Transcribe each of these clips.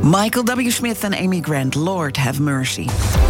Michael W. Smith en Amy Grant, Lord have mercy.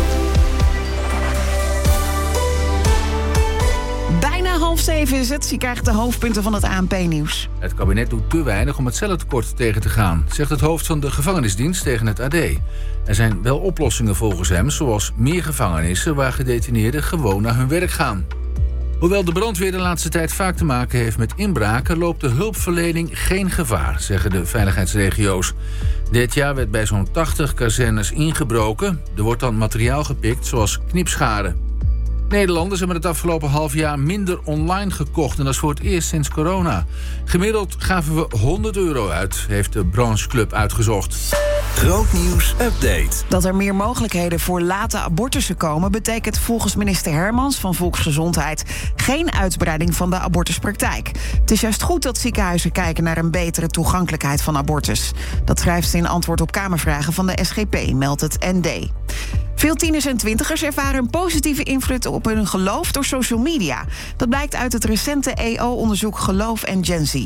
Bijna 6:30 is het. Je krijgt de hoofdpunten van het ANP-nieuws. Het kabinet doet te weinig om het cellentekort tegen te gaan, zegt het hoofd van de gevangenisdienst tegen het AD. Er zijn wel oplossingen volgens hem, zoals meer gevangenissen waar gedetineerden gewoon naar hun werk gaan. Hoewel de brandweer de laatste tijd vaak te maken heeft met inbraken, loopt de hulpverlening geen gevaar, zeggen de veiligheidsregio's. Dit jaar werd bij zo'n 80 kazernes ingebroken. Er wordt dan materiaal gepikt, zoals knipscharen. Nederlanders hebben het afgelopen half jaar minder online gekocht, en dat is voor het eerst sinds corona. Gemiddeld gaven we €100 uit, heeft de brancheclub uitgezocht. Grootnieuws update. Dat er meer mogelijkheden voor late abortussen komen, betekent volgens minister Hermans van Volksgezondheid geen uitbreiding van de abortuspraktijk. Het is juist goed dat ziekenhuizen kijken naar een betere toegankelijkheid van abortus. Dat schrijft ze in antwoord op Kamervragen van de SGP, meldt het ND. Veel tieners en twintigers ervaren een positieve invloed op hun geloof door social media. Dat blijkt uit het recente EO-onderzoek Geloof en Gen Z.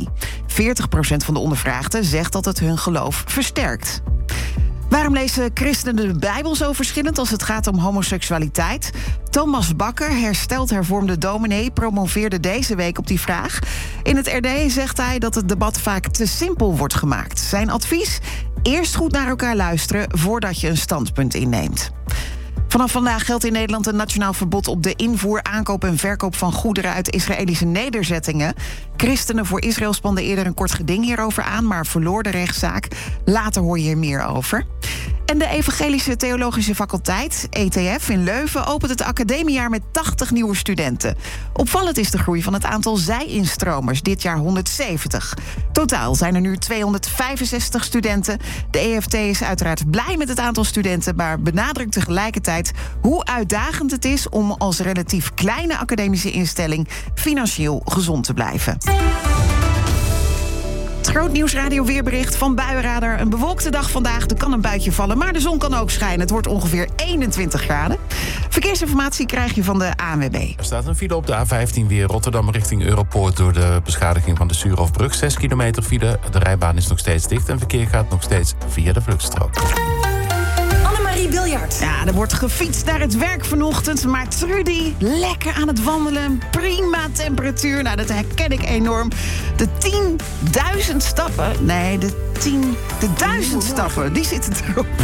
40% van de ondervraagden zegt dat het hun geloof versterkt. Waarom lezen christenen de Bijbel zo verschillend als het gaat om homoseksualiteit? Thomas Bakker, hersteld hervormde dominee, promoveerde deze week op die vraag. In het RD zegt hij dat het debat vaak te simpel wordt gemaakt. Zijn advies? Eerst goed naar elkaar luisteren voordat je een standpunt inneemt. Vanaf vandaag geldt in Nederland een nationaal verbod op de invoer, aankoop en verkoop van goederen uit Israëlische nederzettingen. Christenen voor Israël spanden eerder een kort geding hierover aan, maar verloor de rechtszaak. Later hoor je hier meer over. En de Evangelische Theologische Faculteit, ETF, in Leuven opent het academiejaar met 80 nieuwe studenten. Opvallend is de groei van het aantal zij-instromers, dit jaar 170. Totaal zijn er nu 265 studenten. De EFT is uiteraard blij met het aantal studenten, maar benadrukt tegelijkertijd hoe uitdagend het is om als relatief kleine academische instelling financieel gezond te blijven. Groot nieuwsradio weerbericht van Buienradar. Een bewolkte dag vandaag, er kan een buitje vallen, maar de zon kan ook schijnen. Het wordt ongeveer 21 graden. Verkeersinformatie krijg je van de ANWB. Er staat een file op de A15 weer Rotterdam richting Europoort door de beschadiging van de Suurhofbrug. 6 kilometer file, de rijbaan is nog steeds dicht en verkeer gaat nog steeds via de vluchtstrook. Annemarie Biljart. Ja, er wordt gefietst naar het werk vanochtend, maar Trudy, lekker aan het wandelen, prima temperatuur. Nou, dat herken ik enorm. De 10.000 stappen, nee, de 1000 stappen, die zitten erop.